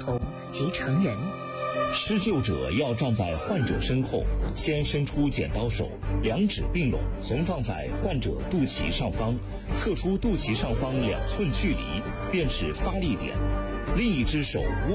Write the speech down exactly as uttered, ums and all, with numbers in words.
童及成人。 施救者要站在患者身后，先伸出剪刀手，两指并拢，横放在患者肚脐上方，测出肚脐上方两寸距离，便是发力点。另一只手握